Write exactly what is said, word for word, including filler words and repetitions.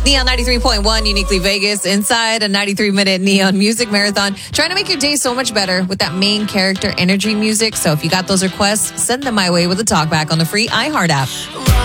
Neon ninety-three point one, uniquely Vegas, inside a ninety-three minute Neon Music Marathon. Trying to make your day so much better with that main character energy music. So if you got those requests, send them my way with a talkback on the free iHeart app.